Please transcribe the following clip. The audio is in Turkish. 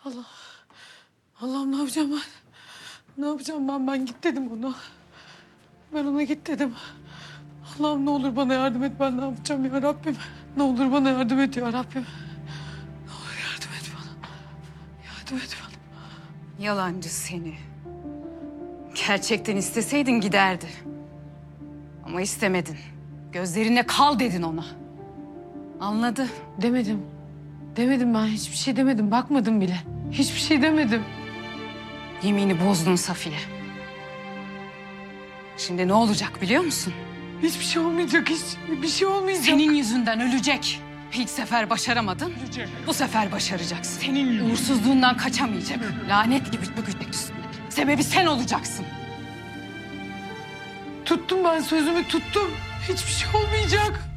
Allah. Allah'ım ne yapacağım ben? Ne yapacağım ben? Ben git dedim ona. Ben ona git dedim. Allah'ım ne olur bana yardım et. Ben ne yapacağım ya Rabbim? Ne olur bana yardım et ya Rabbim. Ne olur yardım et bana. Yardım et bana. Yalancı seni. Gerçekten isteseydin giderdi. Ama istemedin. Gözlerine kal dedin ona. Anladı. Demedim. Demedim ben. Hiçbir şey demedim. Bakmadım bile. Hiçbir şey demedim. Yemini bozdun Safiye. Şimdi ne olacak biliyor musun? Hiçbir şey olmayacak. Hiçbir şey olmayacak. Senin yüzünden ölecek. İlk sefer başaramadın. Bu sefer başaracaksın. Senin uğursuzluğundan kaçamayacak. Lanet gibi çökecek üstüne. Sebebi sen olacaksın. tuttum ben sözümü tuttum. Hiçbir şey olmayacak.